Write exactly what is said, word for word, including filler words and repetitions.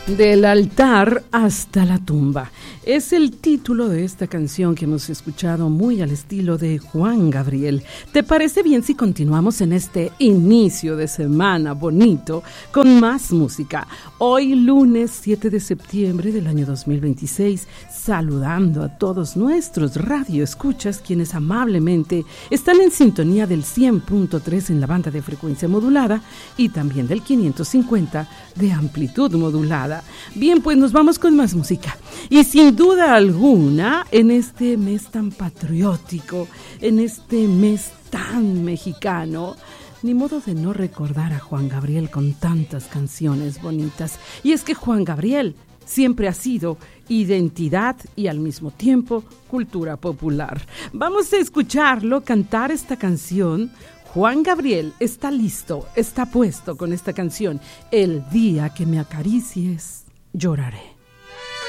Del altar hasta la tumba. Es el título de esta canción que hemos escuchado muy al estilo de Juan Gabriel. ¿Te parece bien si continuamos en este inicio de semana bonito con más música? Hoy lunes siete de septiembre del año dos mil veintiséis, saludando a todos nuestros radioescuchas quienes amablemente están en sintonía del cien punto tres en la banda de frecuencia modulada y también del quinientos cincuenta de amplitud modulada. Bien, pues nos vamos con más música. Y sin duda alguna, en este mes tan patriótico, en este mes tan mexicano, ni modo de no recordar a Juan Gabriel con tantas canciones bonitas. Y es que Juan Gabriel siempre ha sido identidad y al mismo tiempo cultura popular. Vamos a escucharlo cantar esta canción. Juan Gabriel está listo, está puesto con esta canción. El día que me acaricies, lloraré.